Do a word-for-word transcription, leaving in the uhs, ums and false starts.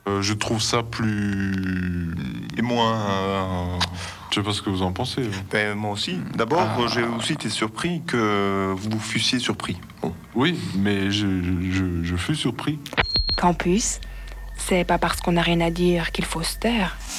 Euh, je trouve ça plus... Et moins... euh, Je sais pas ce que vous en pensez. Hein. ben, moi aussi. D'abord, Ah. j'ai aussi été surpris que vous fussiez surpris. Bon. Oui, mais je, je, je fus surpris. Campus, c'est pas parce qu'on n'a rien à dire qu'il faut se taire.